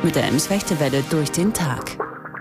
mit der Ems-Rechte-Welle durch den Tag.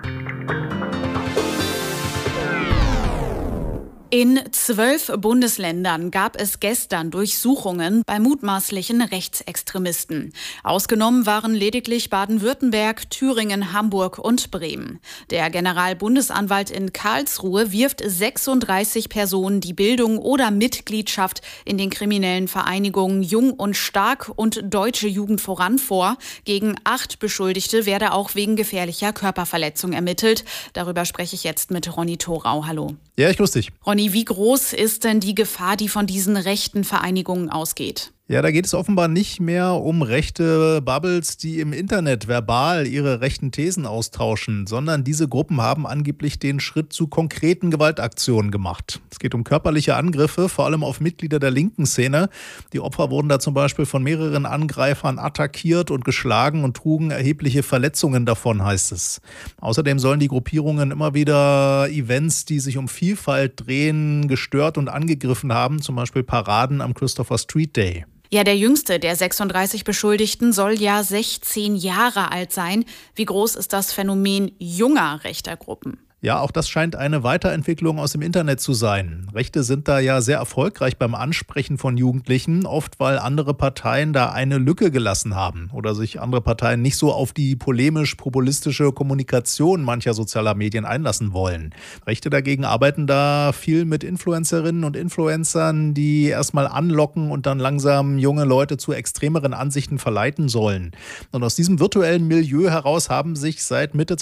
In 12 Bundesländern gab es gestern Durchsuchungen bei mutmaßlichen Rechtsextremisten. Ausgenommen waren lediglich Baden-Württemberg, Thüringen, Hamburg und Bremen. Der Generalbundesanwalt in Karlsruhe wirft 36 Personen die Bildung oder Mitgliedschaft in den kriminellen Vereinigungen Jung und Stark und Deutsche Jugend voran vor. Gegen 8 Beschuldigte werde auch wegen gefährlicher Körperverletzung ermittelt. Darüber spreche ich jetzt mit Ronny Thorau. Hallo. Ja, ich grüße dich. Ronny, wie groß ist denn die Gefahr, die von diesen rechten Vereinigungen ausgeht? Ja, da geht es offenbar nicht mehr um rechte Bubbles, die im Internet verbal ihre rechten Thesen austauschen, sondern diese Gruppen haben angeblich den Schritt zu konkreten Gewaltaktionen gemacht. Es geht um körperliche Angriffe, vor allem auf Mitglieder der linken Szene. Die Opfer wurden da zum Beispiel von mehreren Angreifern attackiert und geschlagen und trugen erhebliche Verletzungen davon, heißt es. Außerdem sollen die Gruppierungen immer wieder Events, die sich um Vielfalt drehen, gestört und angegriffen haben, zum Beispiel Paraden am Christopher Street Day. Ja, der jüngste der 36 Beschuldigten soll ja 16 Jahre alt sein. Wie groß ist das Phänomen junger rechter Gruppen? Ja, auch das scheint eine Weiterentwicklung aus dem Internet zu sein. Rechte sind da ja sehr erfolgreich beim Ansprechen von Jugendlichen, oft weil andere Parteien da eine Lücke gelassen haben oder sich andere Parteien nicht so auf die polemisch-populistische Kommunikation mancher sozialer Medien einlassen wollen. Rechte dagegen arbeiten da viel mit Influencerinnen und Influencern, die erstmal anlocken und dann langsam junge Leute zu extremeren Ansichten verleiten sollen. Und aus diesem virtuellen Milieu heraus haben sich seit Mitte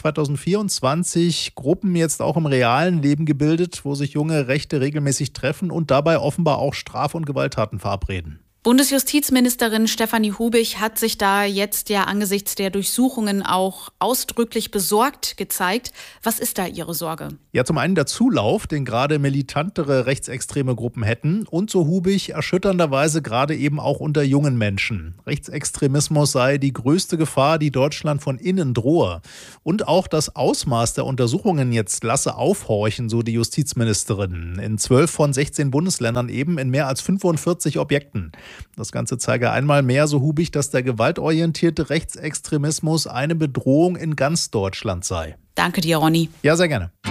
2024 Gruppen jetzt auch im realen Leben gebildet, wo sich junge Rechte regelmäßig treffen und dabei offenbar auch Straf- und Gewalttaten verabreden. Bundesjustizministerin Stefanie Hubich hat sich da jetzt ja angesichts der Durchsuchungen auch ausdrücklich besorgt gezeigt. Was ist da Ihre Sorge? Ja, zum einen der Zulauf, den gerade militantere rechtsextreme Gruppen hätten und so Hubich erschütternderweise gerade eben auch unter jungen Menschen. Rechtsextremismus sei die größte Gefahr, die Deutschland von innen drohe. Und auch das Ausmaß der Untersuchungen jetzt lasse aufhorchen, so die Justizministerin. In 12 von 16 Bundesländern eben in mehr als 45 Objekten. Das Ganze zeige einmal mehr, so Hubich, dass der gewaltorientierte Rechtsextremismus eine Bedrohung in ganz Deutschland sei. Danke dir, Ronny. Ja, sehr gerne.